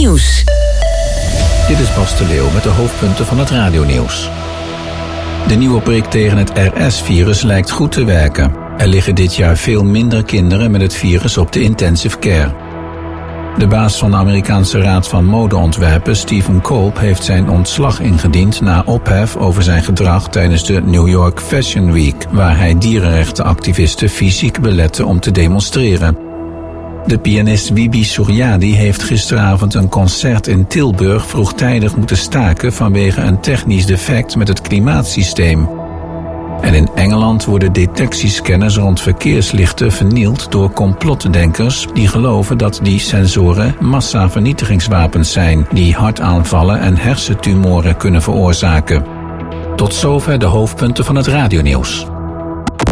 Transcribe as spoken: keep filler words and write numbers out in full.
Nieuws. Dit is Bas de Leeuw met de hoofdpunten van het radionieuws. De nieuwe prik tegen het R S-virus lijkt goed te werken. Er liggen dit jaar veel minder kinderen met het virus op de intensive care. De baas van de Amerikaanse Raad van Modeontwerpen, Stephen Kolb, heeft zijn ontslag ingediend na ophef over zijn gedrag tijdens de New York Fashion Week, waar hij dierenrechtenactivisten fysiek belette om te demonstreren. De pianist Wibi Suryadi heeft gisteravond een concert in Tilburg vroegtijdig moeten staken vanwege een technisch defect met het klimaatsysteem. En in Engeland worden detectiescanners rond verkeerslichten vernield door complotdenkers die geloven dat die sensoren massavernietigingswapens zijn die hartaanvallen en hersentumoren kunnen veroorzaken. Tot zover de hoofdpunten van het radionieuws.